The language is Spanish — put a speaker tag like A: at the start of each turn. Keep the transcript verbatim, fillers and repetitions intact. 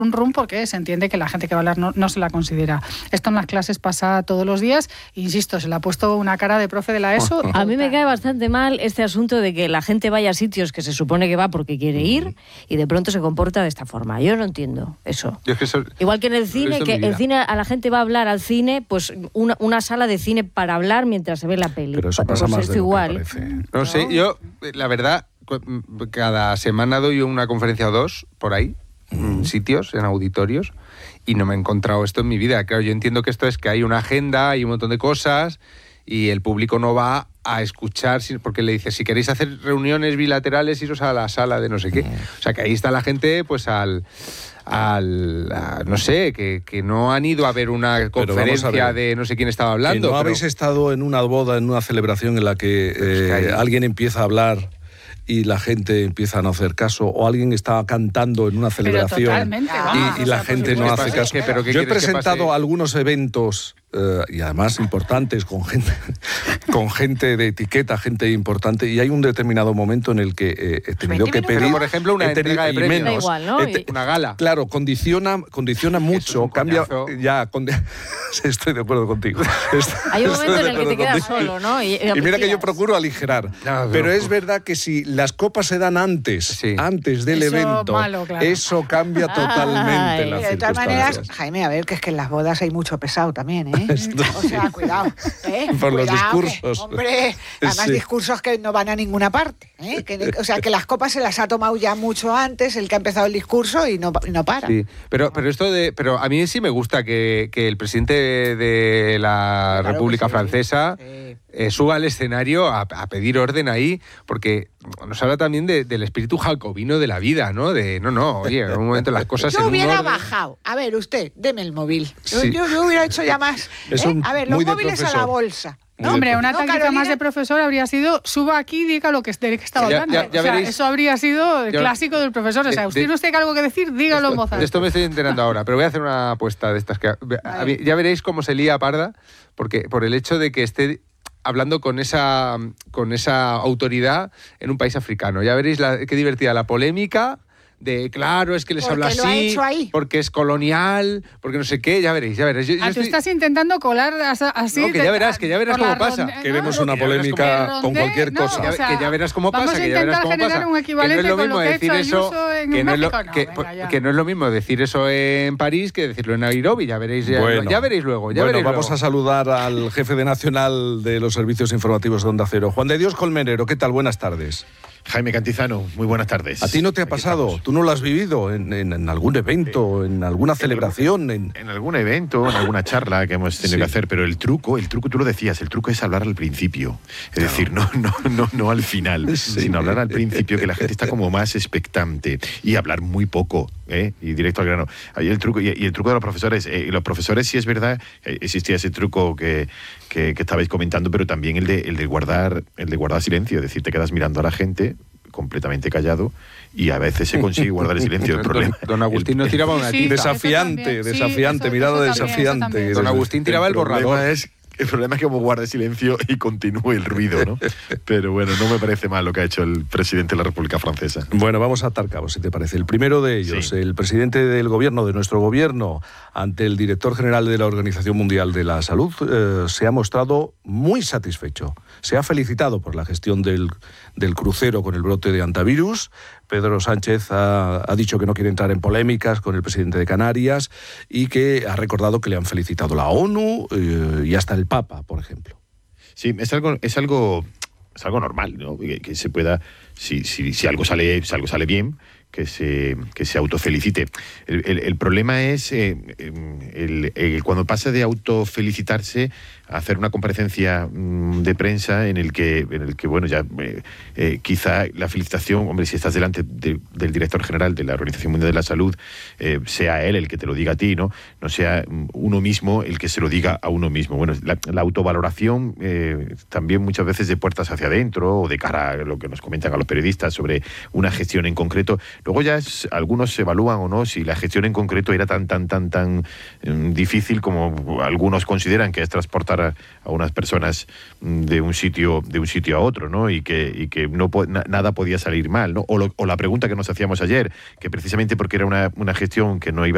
A: un rum porque se entiende que la gente que va a hablar no, no se la considera. Esto en las clases pasa todos los días. Insisto, se le ha puesto una cara de profe de la ESO.
B: A mí me cae bastante mal este asunto de que la gente vaya a sitios que se supone que va porque quiere ir y de pronto se comporta de esta forma. Yo no entiendo eso.
C: Yo es que eso
B: Igual que en el cine, que el cine a la gente va a hablar al cine, pues una, una sala de cine para hablar mientras se ve la peli.
D: Pero eso pasa
B: pues
D: más
B: esto
D: de lo
B: igual.
D: que parece.
C: No,
B: ¿No?
C: sé, yo, la verdad, cada semana doy una conferencia o dos por ahí, en sitios, en auditorios, y no me he encontrado esto en mi vida. Claro, yo entiendo que esto es que hay una agenda, hay un montón de cosas, y el público no va a escuchar, porque le dice, si queréis hacer reuniones bilaterales, iros a la sala de no sé qué. O sea, que ahí está la gente, pues al... al a, no sé, que, que no han ido a ver una conferencia ver, de no sé quién estaba hablando.
D: Que no
C: pero...
D: habéis estado en una boda, en una celebración en la que, eh,
C: que hay...
D: alguien empieza a hablar y la gente empieza a no hacer caso, o alguien está cantando en una celebración y,
A: vamos,
D: y la
A: o sea,
D: gente no hace caso.
C: ¿Qué, pero qué
D: Yo he presentado algunos eventos Uh, y además importantes con gente con gente de etiqueta, gente importante, y hay un determinado momento en el que eh, he tenido que pedir,
C: pero por ejemplo, una entrega de premios,
B: menos, igual, ¿no?
C: te, una gala.
D: Claro, condiciona condiciona mucho, cambia ya con, estoy de acuerdo contigo.
B: Hay un momento en el que te quedas solo, ¿no? Y,
D: y mira que yo procuro aligerar, no, pero, pero es verdad que si las copas se dan antes, sí. antes del
A: eso
D: evento,
A: malo, claro.
D: eso cambia totalmente
E: Ay,
D: las
E: de todas maneras,
D: circunstancias.
E: Jaime, a ver, que es que en las bodas hay mucho pesado también, ¿eh? O sea, cuidado, ¿eh?
D: Por
E: cuidado,
D: los discursos.
E: Que, hombre, además sí. discursos que no van a ninguna parte, ¿eh? Que, o sea, que las copas se las ha tomado ya mucho antes el que ha empezado el discurso y no, y no para.
C: Sí, pero, pero esto de, pero a mí sí me gusta que, que el presidente de la claro República sí, Francesa sí. Eh, suba al escenario a, a pedir orden ahí, porque nos habla también de, del espíritu jacobino de la vida, ¿no? De, no, no, oye, en un momento las cosas...
E: Yo
C: en
E: hubiera
C: un orden...
E: bajado. A ver, usted, deme el móvil.
C: Sí.
E: Yo, yo hubiera hecho ya más... ¿eh? A ver, los móviles a la bolsa.
A: No, hombre, una
E: no,
A: táctica
E: Carolina...
A: más de profesor habría sido suba aquí y diga lo que, de que estaba
C: ya,
A: hablando.
C: ya, ya
A: o sea,
C: veréis,
A: eso habría sido el
C: ya,
A: clásico del profesor. O sea, usted no tiene algo que decir, dígalo
C: esto,
A: en voz alta.
C: Esto me estoy enterando ahora, pero voy a hacer una apuesta de estas que... A mí, ya veréis cómo se lía parda, porque por el hecho de que esté hablando con esa, con esa autoridad en un país africano. Ya veréis la, qué divertida la polémica... de claro, es que les habla así, porque es colonial, porque no sé qué, ya veréis, ya veréis. Yo, yo
A: ah,
C: estoy...
A: tú estás intentando colar así...
C: No, que ya verás, que ya verás cómo pasa.
D: Ronde... Queremos no, una polémica
A: ronde...
D: con cualquier
A: no,
D: cosa.
A: O sea,
C: que ya verás cómo pasa, que ya verás cómo pasa.
A: Vamos a intentar generar un equivalente
C: que no es lo
A: con
C: mismo
A: lo que ha
C: decir
A: hecho
C: eso,
A: Ayuso en
C: que no, es lo,
A: México.
C: que,
A: No, venga,
C: que no es lo mismo decir eso en París que decirlo en Nairobi, ya veréis, ya,
D: bueno,
C: ya veréis luego. Ya
D: bueno,
C: veréis
D: vamos
C: luego.
D: a saludar al jefe de Nacional de los Servicios Informativos de Onda Cero, Juan de Dios Colmenero. ¿Qué tal? Buenas tardes.
F: Jaime Cantizano, muy buenas tardes.
D: ¿A ti no te ha pasado? ¿Tú no lo has vivido en, en, en algún evento, en alguna celebración? En,
F: en algún evento, en alguna charla que hemos tenido sí. que hacer, pero el truco, el truco tú lo decías, el truco es hablar al principio. Es claro. decir, no, no, no, no al final, sí. sino hablar al principio, que la gente está como más expectante y hablar muy poco, ¿eh? Y directo al grano. Ahí el truco, y, y el truco de los profesores, eh, y los profesores sí es verdad, eh, existía ese truco que, que, que estabais comentando, pero también el de, el de guardar, el de guardar silencio, es decir, te quedas mirando a la gente completamente callado y a veces se consigue guardar el silencio. El problema,
C: don, don Agustín nos tiraba una tiza.
D: Desafiante, desafiante, sí, mirada eso, desafiante.
C: Don Agustín tiraba el, el borrador.
F: Es, el problema es que como guarde silencio y continúe el ruido, ¿no? Pero bueno, no me parece mal lo que ha hecho el presidente de la República Francesa.
D: Bueno, vamos a atar cabos, si te parece. El primero de ellos, sí. el presidente del gobierno, de nuestro gobierno, ante el director general de la Organización Mundial de la Salud, eh, se ha mostrado muy satisfecho. Se ha felicitado por la gestión del, del crucero con el brote de antivirus. Pedro Sánchez ha, ha dicho que no quiere entrar en polémicas con el presidente de Canarias y que ha recordado que le han felicitado la ONU eh, y hasta el Papa, por ejemplo.
F: Sí, es algo, es algo, es algo normal, ¿no? Que, que se pueda, si, si, si algo sale, si algo sale bien, que se, que se autofelicite. El, el, el problema es eh, el, el, cuando pasa de autofelicitarse a hacer una comparecencia mmm, de prensa en el que, en el que bueno, ya eh, eh, quizá la felicitación, hombre, si estás delante de, del director general de la Organización Mundial de la Salud, eh, sea él el que te lo diga a ti, ¿no? No sea uno mismo el que se lo diga a uno mismo. Bueno, la, la autovaloración eh, también muchas veces de puertas hacia adentro o de cara a lo que nos comentan a los periodistas sobre una gestión en concreto. Luego ya es, algunos se evalúan o no si la gestión en concreto era tan, tan, tan, tan um, difícil como algunos consideran que es transportar a, a unas personas de un sitio de un sitio a otro, ¿no? Y que, y que no na, nada podía salir mal, ¿no? O, lo, o la pregunta que nos hacíamos ayer, que precisamente porque era una, una gestión que no iba